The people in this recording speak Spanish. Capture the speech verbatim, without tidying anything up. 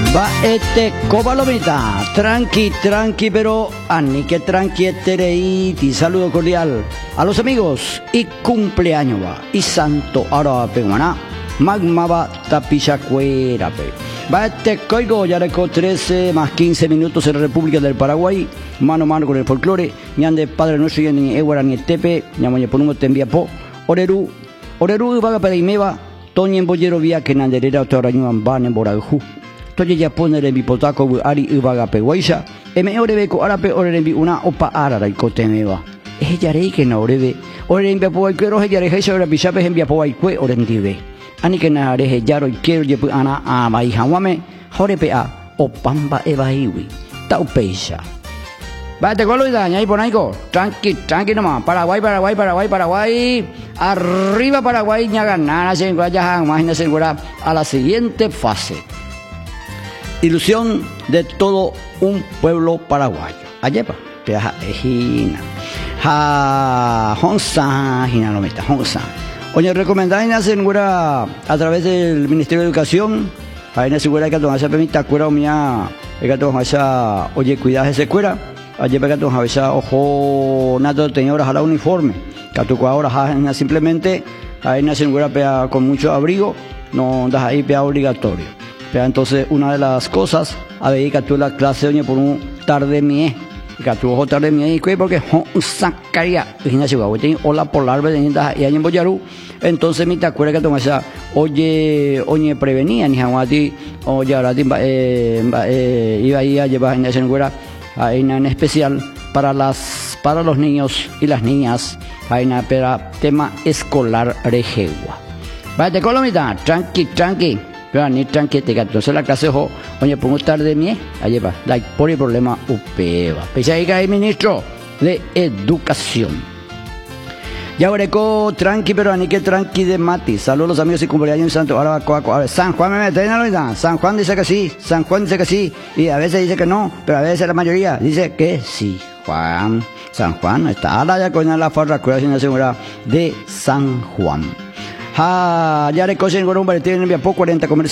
Va este cobalomita, tranqui, tranqui, pero ani que tranqui etereiti, saludo cordial a los amigos y cumpleaños va, y santo ahora peguaná, magma va tapichacuera pe. Va este coigo, ya reco trece más quince minutos en la República del Paraguay, mano a mano con el folclore, ñande padre nuestro y ni eguara ni tepe, ñamoñe por un te envía po, oreru, oreru vaga para imeba, toña en bollero vía que nanderera otra rañuan van en borajú. Toye ya poner en mi potaco ari uvaga peguaisha, eme orebeco arape orembi una opa arara y cotemeba. Es yarei que no orebe, orembia poaiquero, yareja ora bichape envia poaique oremdive. Ani que nareje yaro y quiero yepu ana a maijawame, jorepea, o pamba evaiwi, taupeisha. Vete con lo daña y ponaico, tranqui, tranqui nomás, Paraguay, Paraguay, Paraguay, Paraguay, arriba Paraguay, ya ganar, se encuentra, imagínense a la siguiente fase. Ilusión de todo un pueblo paraguayo. Ayepa, peaja ejina. Ha, honsa, hina no meta, honsa. Oye, recomendáis hacer a través del Ministerio de Educación, ahí en segura que tomar esa permita cuera o mía, que tomar esa, oye, cuidado ese cuera, ayepa que tomar esa, ojo, nato tenía ahora la uniforme, que tu ahora simplemente, ahí en segura pea con mucho abrigo, no das ahí pea obligatorio. Pero entonces una de las cosas a ver que tú la clase oye por un tarde mie que tú ojo tarde mie y que porque un sacaría imagínate va oye hola polar venida y ahí en Boyarú entonces me te acuerdas que tomás oye oye prevenía ni jamati oye ahora eh iba ahí a llevar en ese lugar ahí en especial para las para los niños y las niñas ahí en para tema escolar regegua vete colomita tranqui tranqui pero ni tranquete que entonces la clase ojo oye pongo tarde mie allí va like por el problema upeva pese ahí que hay ministro de educación ya oreco tranqui pero ni que tranqui de mati saludos a los amigos y cumpleaños en Santo ahora va San Juan me mete en San Juan dice que sí San Juan dice que sí y a veces dice que no pero a veces la mayoría dice que sí Juan San Juan está allá con la farra curación segura de San Juan. Ah, ya le cosen con un boletín en poco cuarenta comerciales.